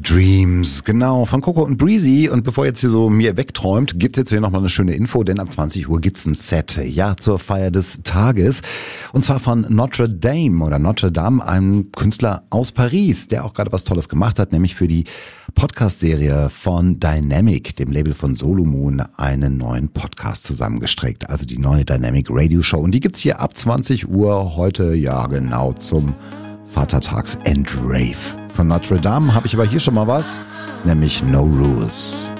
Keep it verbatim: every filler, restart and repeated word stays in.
Dreams, genau, von Coco und Breezy. Und bevor jetzt hier so mir wegträumt, gibt's jetzt hier nochmal eine schöne Info, denn ab zwanzig Uhr gibt's ein Set, ja, zur Feier des Tages. Und zwar von Notre Dame oder Notre Dame, einem Künstler aus Paris, der auch gerade was Tolles gemacht hat, nämlich für die Podcast-Serie von Dynamic, dem Label von Solomon, einen neuen Podcast zusammengestrickt. Also die neue Dynamic Radio Show. Und die gibt's hier ab zwanzig Uhr heute, ja genau, zum Vatertags-End-Rave. Von Notre Dame habe ich aber hier schon mal was, nämlich No Rules.